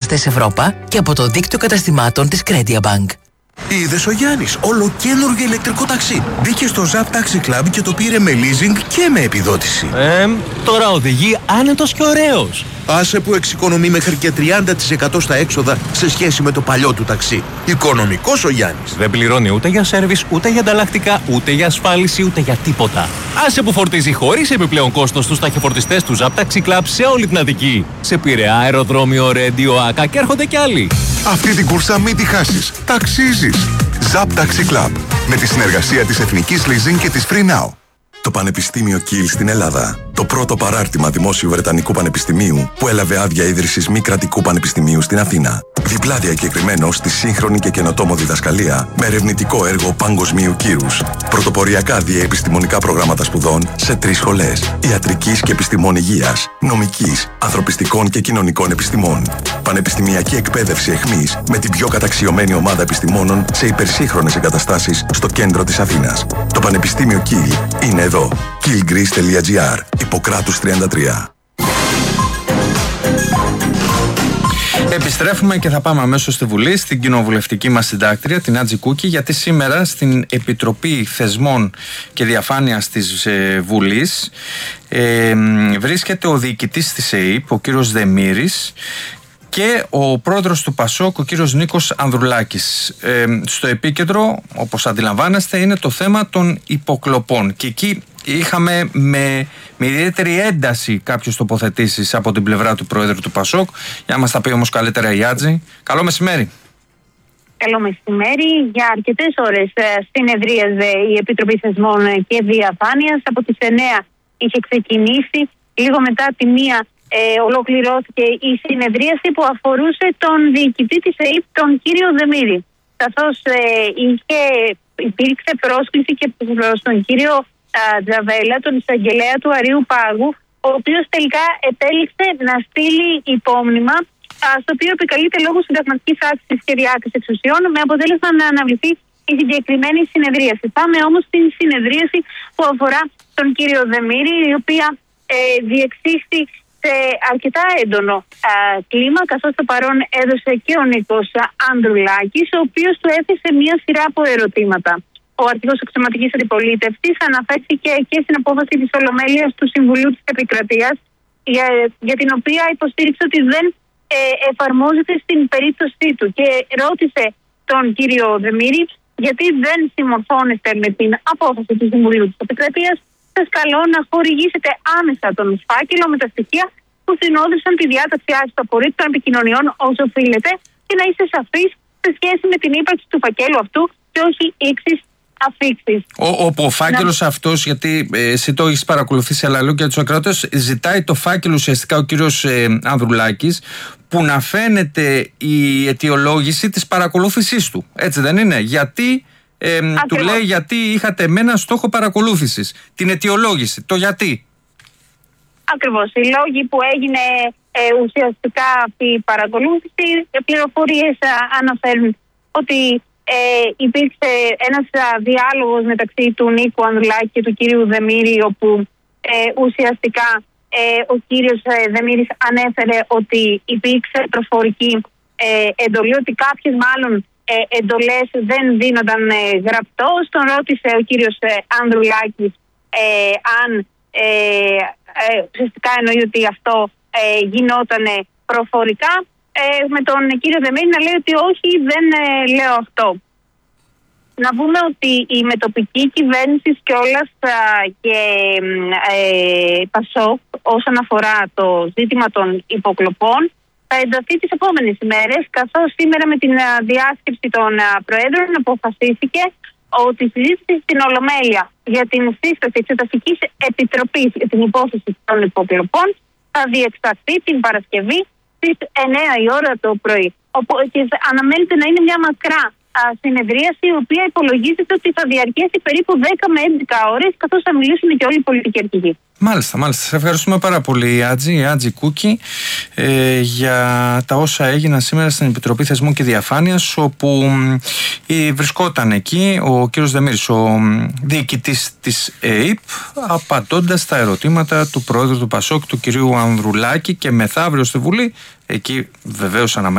κατασκευαστές Ευρώπα και από το δίκτυο καταστημάτων της Credia Bank. Είδες ο Γιάννης, ολοκαίνουργιο ηλεκτρικό ταξί. Μπήκε στο Zap Taxi Club και το πήρε με leasing και με επιδότηση. Τώρα οδηγεί άνετος και ωραίος. Άσε που εξοικονομεί μέχρι και 30% στα έξοδα σε σχέση με το παλιό του ταξί. Οικονομικός ο Γιάννης. Δεν πληρώνει ούτε για σέρβις, ούτε για ανταλλακτικά, ούτε για ασφάλιση, ούτε για τίποτα. Άσε που φορτίζει χωρίς επιπλέον κόστος στους ταχυφορτιστές του Zap Taxi Club σε όλη την Αττική. Σε Πειραιά, αεροδρόμιο, Ρέντιο, Άκα και έρχονται κι άλλοι. Αυτή την κούρσα μην τη χάσεις. Ταξίζεις. Zap Taxi Club. Με τη συνεργασία της Εθνικής Leasing και της Free Now. Το Πανεπιστήμιο Κιλ στην Ελλάδα. Το πρώτο παράρτημα δημόσιου Βρετανικού Πανεπιστημίου που έλαβε άδεια ίδρυσης μη κρατικού πανεπιστημίου στην Αθήνα. Διπλά διακεκριμένο στη σύγχρονη και καινοτόμο διδασκαλία με ερευνητικό έργο παγκοσμίου κύρους. Πρωτοποριακά διαεπιστημονικά προγράμματα σπουδών σε 3 σχολές. Ιατρικής και επιστημών υγείας, νομικής, ανθρωπιστικών και κοινωνικών επιστημών. Πανεπιστημιακή εκπαίδευση εχμής με την πιο καταξιωμένη ομάδα επιστημόνων σε υπερσύγχρονες εγκαταστάσεις στο κέντρο της Αθήνας. Το Πανεπιστήμιο Κιλ είναι εδώ. killgreece.gr. Ιπποκράτους 33. Επιστρέφουμε και θα πάμε αμέσως στη Βουλή, στην κοινοβουλευτική μας συντάκτρια, την Άτζη Κούκη, γιατί σήμερα στην Επιτροπή Θεσμών και Διαφάνειας της Βουλής βρίσκεται ο διοικητής της ΕΕΠ, ο κύριος Δεμήρης, και ο πρόεδρος του ΠΑΣΟΚ, ο κύριος Νίκος Ανδρουλάκης. Στο επίκεντρο, όπως αντιλαμβάνεστε, είναι το θέμα των υποκλοπών. Και εκεί είχαμε με ιδιαίτερη ένταση κάποιες τοποθετήσεις από την πλευρά του πρόεδρου του ΠΑΣΟΚ. Για να μας τα πει όμως καλύτερα η Άτζη. Καλό μεσημέρι. Καλό μεσημέρι. Για αρκετές ώρες συνεδρίαζε η Επιτροπή Θεσμών και Διαφάνειας. Από τις 9 είχε ξεκινήσει. Λίγο μετά τη 1 ολοκληρώθηκε η συνεδρίαση που αφορούσε τον διοικητή της ΕΕΠ, τον κύριο Δεμήρη. Καθώς υπήρξε πρόσκληση και προς τον κύριο Τζαβέλα, τον εισαγγελέα του Αρείου Πάγου, ο οποίος τελικά επέλεξε να στείλει υπόμνημα, στο οποίο επικαλείται λόγω συνταγματικής άσκησης και διάκρισης εξουσιών, με αποτέλεσμα να αναβληθεί η συγκεκριμένη συνεδρίαση. Πάμε όμως στην συνεδρίαση που αφορά τον κύριο Δεμήρη, η οποία διεξήχθη σε αρκετά έντονο κλίμα, καθώς το παρόν έδωσε και ο Νίκος Ανδρουλάκης, ο οποίος του έθεσε μία σειρά από ερωτήματα. Ο αρχηγός αξιωματικής αντιπολίτευσης αναφέρθηκε και στην απόφαση της Ολομέλειας του Συμβουλίου της Επικρατείας, για την οποία υποστήριξε ότι δεν εφαρμόζεται στην περίπτωσή του, και ρώτησε τον κύριο Δεμήρη γιατί δεν συμμορφώνεστε με την απόφαση του Συμβουλίου της Επικρατείας. Σας καλώ να χορηγήσετε άμεσα τον φάκελο με τα στοιχεία που συνόδευσαν τη διάταξη του απορρίτου των επικοινωνιών όσο οφείλεται, και να είστε σαφείς σε σχέση με την ύπαρξη του φακέλου αυτού και όχι ήξεις αφήξεις. Ο φάκελος αυτός, γιατί εσύ το έχεις παρακολουθήσει, αλλά λέω και τους ακροατές, ζητάει το φάκελο ουσιαστικά ο κύριος Ανδρουλάκης, που να φαίνεται η αιτιολόγηση της παρακολούθησής του. Έτσι δεν είναι? Γιατί του λέει γιατί είχατε εμένα στόχο παρακολούθησης. Την αιτιολόγηση, το γιατί. Ακριβώς. Οι λόγοι που έγινε ουσιαστικά αυτή η παρακολούθηση, πληροφορίες αναφέρουν ότι υπήρξε ένας διάλογος μεταξύ του Νίκου Ανδρουλάκη και του κύριου Δεμήρη, όπου ουσιαστικά ο κύριος Δεμήρης ανέφερε ότι υπήρξε προφορική εντολή, ότι κάποιες μάλλον εντολές δεν δίνονταν γραπτός. Τον ρώτησε ο κύριος Ανδρουλάκης αν ουσιαστικά εννοεί ότι αυτό γινόταν προφορικά, με τον κύριο Δεμήρη να λέει ότι όχι, δεν λέω αυτό. Να πούμε ότι η μετοπική κυβέρνηση κιόλας και ΠΑΣΟΚ όσον αφορά το ζήτημα των υποκλοπών θα ενταθεί τις επόμενες ημέρες, καθώς σήμερα με την διάσκεψη των Προέδρων αποφασίστηκε ότι η συζήτηση στην Ολομέλεια για την σύσταση εξεταστικής επιτροπής για την υπόθεση των υποκλοπών θα διεξαχθεί την Παρασκευή στις 9 η ώρα το πρωί. Και αναμένεται να είναι μια μακρά συνεδρίαση, η οποία υπολογίζεται ότι θα διαρκέσει περίπου 10 με 11 ώρες, καθώς θα μιλήσουν και όλοι οι πολιτικοί αρχηγοί. Μάλιστα. Σε ευχαριστούμε πάρα πολύ, Άτζη Κούκη, για τα όσα έγιναν σήμερα στην Επιτροπή Θεσμού και Διαφάνειας, όπου βρισκόταν εκεί ο κύριος Δεμήρης, ο διοικητής της ΕΕΠ, απαντώντας στα ερωτήματα του πρόεδρου του ΠΑΣΟΚ, του κυρίου Ανδρουλάκη, και μεθαύριο στη Βουλή, εκεί βεβαίως αναμένεται